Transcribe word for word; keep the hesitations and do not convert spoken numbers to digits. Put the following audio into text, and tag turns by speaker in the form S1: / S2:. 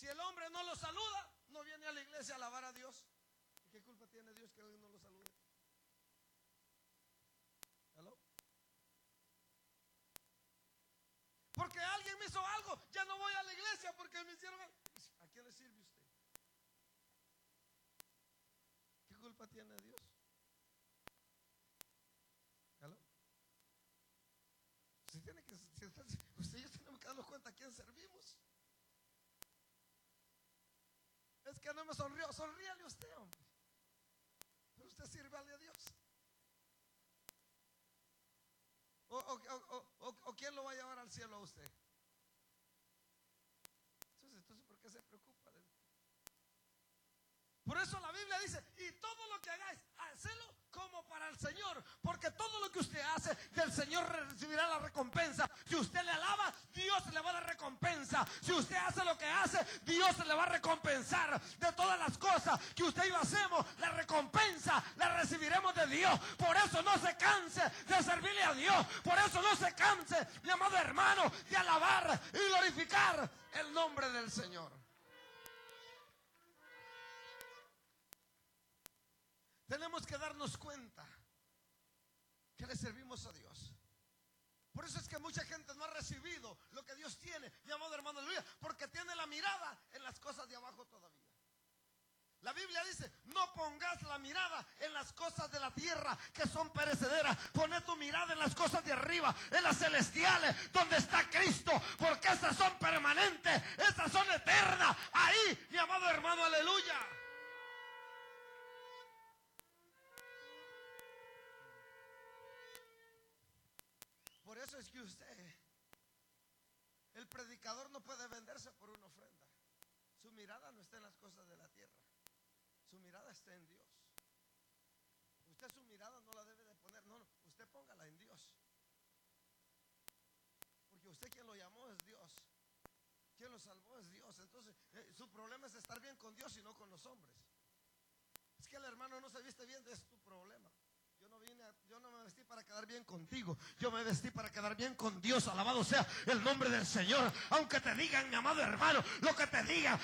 S1: Si el hombre no lo saluda, no viene a la iglesia a alabar a Dios. ¿Y qué culpa tiene Dios que alguien no lo salude? ¿Aló? Porque alguien me hizo algo, ya no voy a la iglesia porque me hicieron algo. ¿A quién le sirve usted? ¿Qué culpa tiene Dios? ¿Aló? Usted tiene que, usted y yo tenemos que darnos cuenta a quién servimos. Es que no me sonrió, sonríale usted, hombre. Pero usted sirve a Dios. O, o, o, o, o quién lo va a llevar al cielo a usted. Entonces, entonces ¿por qué se preocupa de él? Por eso la Biblia dice: y todo lo que hagáis, hacedlo como para el Señor, porque todo lo que usted hace, del Señor recibirá la recompensa. Si usted le alaba, Dios le va a dar recompensa. Si usted hace lo que hace, Dios le va a recompensar. De todas las cosas que usted y yo hacemos, la recompensa la recibiremos de Dios. Por eso no se canse de servirle a Dios. Por eso no se canse, mi amado hermano, de alabar y glorificar el nombre del Señor. Tenemos que darnos cuenta que le servimos a Dios. Por eso es que mucha gente no ha recibido lo que Dios tiene, mi amado hermano, aleluya, porque tiene la mirada en las cosas de abajo todavía. La Biblia dice: no pongas la mirada en las cosas de la tierra, que son perecederas. Poné tu mirada en las cosas de arriba, en las celestiales, donde está Cristo, porque esas son permanentes, esas son eternas. Ahí, mi amado hermano, aleluya. Por eso es que usted, el predicador, no puede venderse por una ofrenda. Su mirada no está en las cosas de la tierra, su mirada está en Dios. Usted su mirada no la debe de poner, no, no, usted póngala en Dios. Porque usted, quien lo llamó, es Dios. Quien lo salvó es Dios. Entonces eh, su problema es estar bien con Dios y no con los hombres. Es que el hermano no se viste bien, es tu problema. Yo no vine a, yo no me vestí para quedar bien contigo. Yo me vestí para quedar bien con Dios. Alabado sea el nombre del Señor. Aunque te digan, mi amado hermano, lo que te digan,